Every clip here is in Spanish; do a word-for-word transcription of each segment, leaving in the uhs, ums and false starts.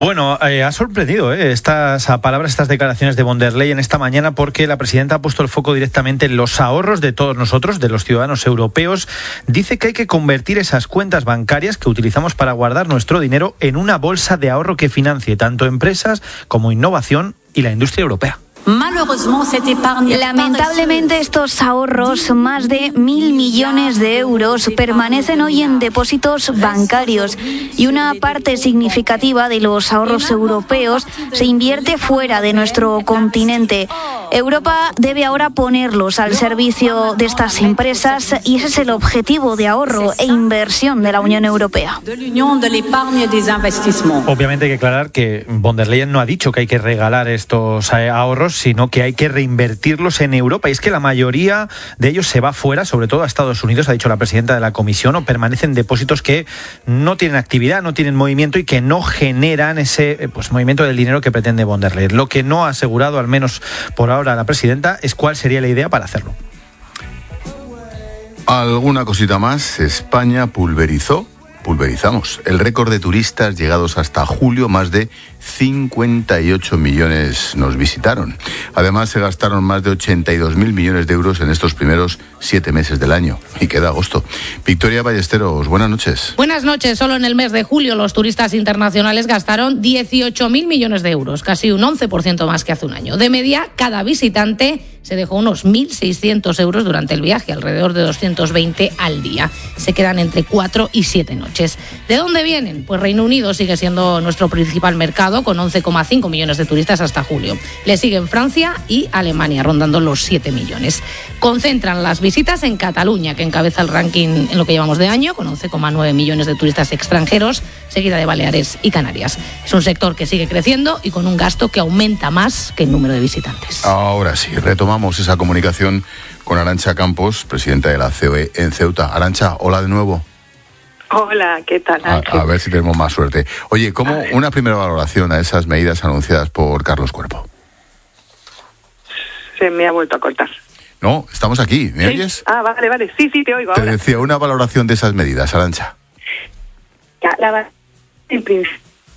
Bueno, eh, ha sorprendido eh, estas palabras, estas declaraciones de von der Leyen esta mañana, porque la presidenta ha puesto el foco directamente en los ahorros de todos nosotros, de los ciudadanos europeos. Dice que hay que convertir esas cuentas bancarias que utilizamos para guardar nuestro dinero en una bolsa de ahorro que financie tanto empresas como innovación y la industria europea. Lamentablemente estos ahorros, más de mil millones de euros, permanecen hoy en depósitos bancarios y una parte significativa de los ahorros europeos se invierte fuera de nuestro continente. Europa debe ahora ponerlos al servicio de estas empresas y ese es el objetivo de ahorro e inversión de la Unión Europea. Obviamente hay que aclarar que von der Leyen no ha dicho que hay que regalar estos ahorros, sino que hay que reinvertirlos en Europa. Y es que la mayoría de ellos se va fuera, sobre todo a Estados Unidos, ha dicho la presidenta de la Comisión, o permanecen depósitos que no tienen actividad, no tienen movimiento y que no generan ese pues, movimiento del dinero que pretende von der Leyen. Lo que no ha asegurado, al menos por ahora, la presidenta, es cuál sería la idea para hacerlo. Alguna cosita más. España pulverizó, pulverizamos el récord de turistas llegados hasta julio. Más de cincuenta y ocho millones nos visitaron. Además, se gastaron más de ochenta y dos mil millones de euros en estos primeros siete meses del año. Y queda agosto. Victoria Ballesteros, buenas noches. Buenas noches. Solo en el mes de julio los turistas internacionales gastaron dieciocho mil millones de euros, casi un once por ciento más que hace un año. De media, cada visitante se dejó unos mil seiscientos euros durante el viaje, alrededor de doscientos veinte al día. Se quedan entre cuatro y siete noches. ¿De dónde vienen? Pues Reino Unido sigue siendo nuestro principal mercado, con once coma cinco millones de turistas hasta julio. Le siguen Francia y Alemania, rondando los siete millones. Concentran las visitas en Cataluña, que encabeza el ranking en lo que llevamos de año, con once coma nueve millones de turistas extranjeros, seguida de Baleares y Canarias. Es un sector que sigue creciendo y con un gasto que aumenta más que el número de visitantes. Ahora sí, retomamos esa comunicación con Arantxa Campos, presidenta de la C O E en Ceuta. Arantxa, hola de nuevo. Hola, ¿qué tal, Ángel? A, a ver si tenemos más suerte. Oye, ¿cómo una primera valoración a esas medidas anunciadas por Carlos Cuerpo? Se me ha vuelto a cortar. No, estamos aquí, ¿me ¿Sí? oyes? Ah, vale, vale, sí, sí, te oigo Te ahora. decía, una valoración de esas medidas, Arantxa. Ya, la en principio.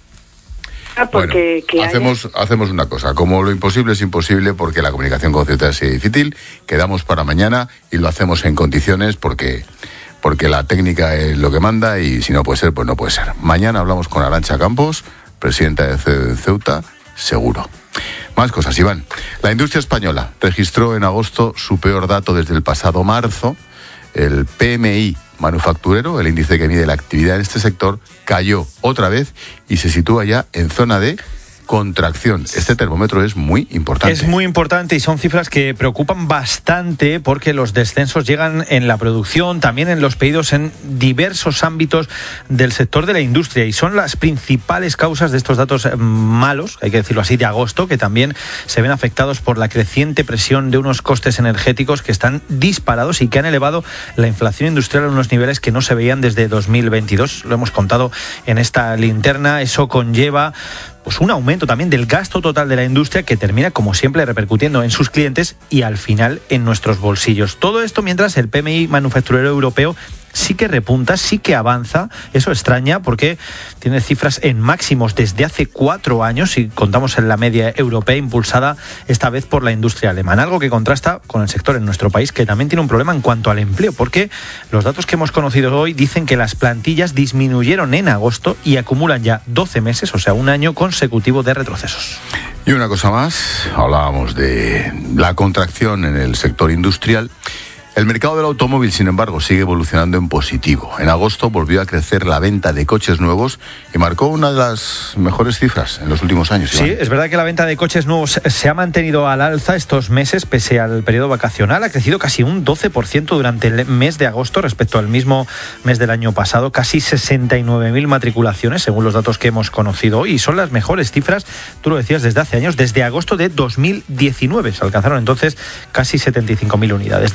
Porque bueno, que hacemos, haya... hacemos una cosa. Como lo imposible es imposible, porque la comunicación con Ceuta es difícil, quedamos para mañana y lo hacemos en condiciones porque... porque la técnica es lo que manda y si no puede ser, pues no puede ser. Mañana hablamos con Arantxa Campos, presidenta de Ceuta, seguro. Más cosas, Iván. La industria española registró en agosto su peor dato desde el pasado marzo. El P M I manufacturero, el índice que mide la actividad en este sector, cayó otra vez y se sitúa ya en zona de contracción. Este termómetro es muy importante. Es muy importante y son cifras que preocupan bastante porque los descensos llegan en la producción, también en los pedidos en diversos ámbitos del sector de la industria y son las principales causas de estos datos malos, hay que decirlo así, de agosto, que también se ven afectados por la creciente presión de unos costes energéticos que están disparados y que han elevado la inflación industrial a unos niveles que no se veían desde dos mil veintidós. Lo hemos contado en esta linterna. Eso conlleva pues un aumento también del gasto total de la industria que termina, como siempre, repercutiendo en sus clientes y al final en nuestros bolsillos. Todo esto mientras el P M I manufacturero europeo sí que repunta, sí que avanza. Eso extraña porque tiene cifras en máximos desde hace cuatro años y contamos en la media europea, impulsada esta vez por la industria alemana. Algo que contrasta con el sector en nuestro país, que también tiene un problema en cuanto al empleo, porque los datos que hemos conocido hoy dicen que las plantillas disminuyeron en agosto y acumulan ya doce meses, o sea, un año consecutivo de retrocesos. Y una cosa más, hablábamos de la contracción en el sector industrial. El mercado del automóvil, sin embargo, sigue evolucionando en positivo. En agosto volvió a crecer la venta de coches nuevos y marcó una de las mejores cifras en los últimos años. Iván. Sí, es verdad que la venta de coches nuevos se ha mantenido al alza estos meses, pese al periodo vacacional. Ha crecido casi un doce por ciento durante el mes de agosto respecto al mismo mes del año pasado. Casi sesenta y nueve mil matriculaciones, según los datos que hemos conocido hoy. Y son las mejores cifras, tú lo decías, desde hace años. Desde agosto de dos mil diecinueve se alcanzaron entonces casi setenta y cinco mil unidades. Durante este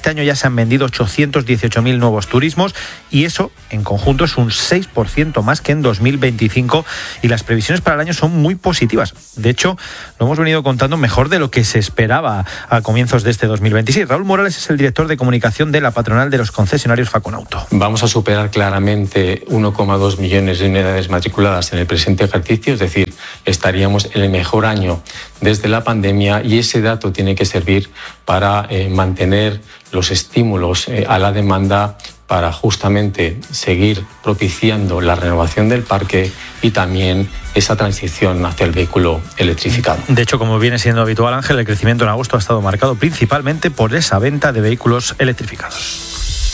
este año ya se han vendido ochocientos dieciocho mil nuevos turismos y eso en conjunto es un seis por ciento más que en dos mil veinticinco y las previsiones para el año son muy positivas. De hecho, lo hemos venido contando mejor de lo que se esperaba a comienzos de este dos mil veintiséis. Raúl Morales es el director de comunicación de la patronal de los concesionarios Faconauto. Vamos a superar claramente uno coma dos millones de unidades matriculadas en el presente ejercicio, es decir, estaríamos en el mejor año desde la pandemia y ese dato tiene que servir para eh, mantener los estímulos eh, a la demanda para justamente seguir propiciando la renovación del parque y también esa transición hacia el vehículo electrificado. De hecho, como viene siendo habitual, Ángel, el crecimiento en agosto ha estado marcado principalmente por esa venta de vehículos electrificados.